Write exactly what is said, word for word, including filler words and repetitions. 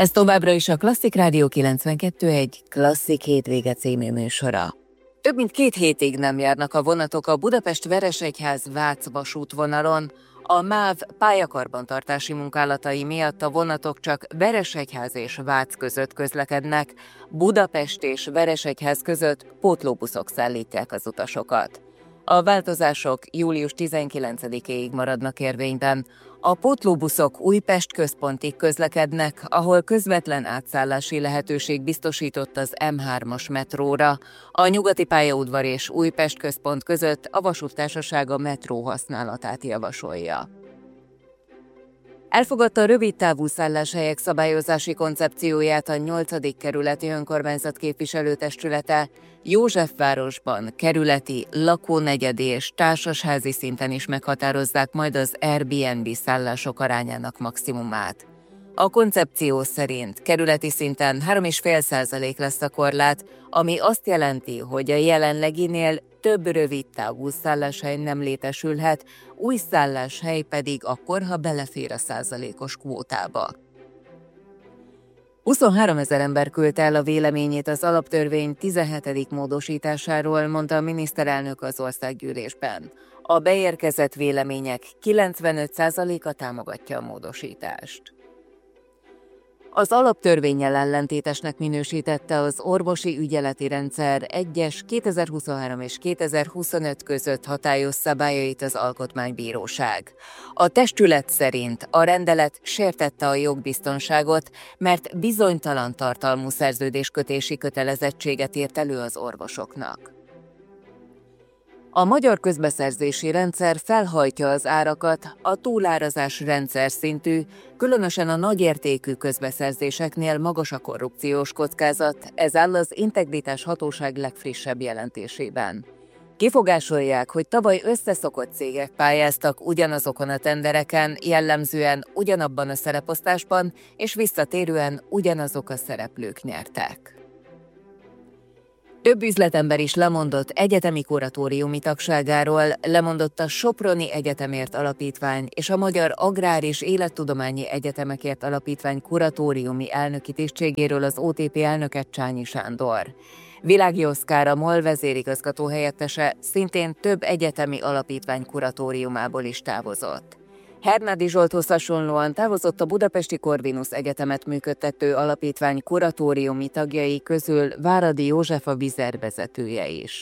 Ez továbbra is a Klasszik Rádió kilencvenkettő egy Klasszik hétvége című műsora. Több mint két hétig nem járnak a vonatok a Budapest-Veresegyház-Vác vasútvonalon. A MÁV pályakarbantartási munkálatai miatt a vonatok csak Veresegyház és Vác között közlekednek, Budapest és Veresegyház között pótlóbuszok szállítják az utasokat. A változások július tizenkilencedikéig maradnak érvényben. A pótlóbuszok Újpest központig közlekednek, ahol közvetlen átszállási lehetőség biztosított az M hármas metróra. A Nyugati pályaudvar és Újpest központ között a vasúttársaság a metró használatát javasolja. Elfogadta a rövidtávú szálláshelyek szabályozási koncepcióját a nyolcadik kerületi önkormányzat képviselőtestülete. Józsefvárosban kerületi, lakónegyedi és társasházi szinten is meghatározzák majd az Airbnb szállások arányának maximumát. A koncepció szerint kerületi szinten három egész öt százalék lesz a korlát, ami azt jelenti, hogy a jelenleginél több rövidtávú szálláshely nem létesülhet, új szálláshely pedig akkor, ha belefér a százalékos kvótába. huszonháromezer ember küldte el a véleményét az alaptörvény tizenhetedik módosításáról, mondta a miniszterelnök az országgyűlésben. A beérkezett vélemények kilencvenöt százaléka támogatja a módosítást. Az alaptörvénnyel ellentétesnek minősítette az orvosi ügyeleti rendszer egyes kétezer-huszonhárom és kétezer-huszonöt között hatályos szabályait az Alkotmánybíróság. A testület szerint a rendelet sértette a jogbiztonságot, mert bizonytalan tartalmú szerződéskötési kötelezettséget írt elő az orvosoknak. A magyar közbeszerzési rendszer felhajtja az árakat, a túlárazás rendszer szintű, különösen a nagyértékű közbeszerzéseknél magas a korrupciós kockázat, ez áll az Integritás Hatóság legfrissebb jelentésében. Kifogásolják, hogy tavaly összeszokott cégek pályáztak ugyanazokon a tendereken, jellemzően ugyanabban a szereposztásban, és visszatérően ugyanazok a szereplők nyertek. Több üzletember is lemondott egyetemi kuratóriumi tagságáról, lemondott a Soproni Egyetemért Alapítvány és a Magyar Agrár- és Élettudományi Egyetemekért Alapítvány kuratóriumi elnöki tisztségéről az o té pé elnöke Csányi Sándor. Világi Oszkár, a MOL vezérigazgató helyettese szintén több egyetemi alapítvány kuratóriumából is távozott. Hernádi Zsolthoz hasonlóan távozott a Budapesti Corvinus Egyetemet működtető alapítvány kuratóriumi tagjai közül Váradi József, a Vizer vezetője is.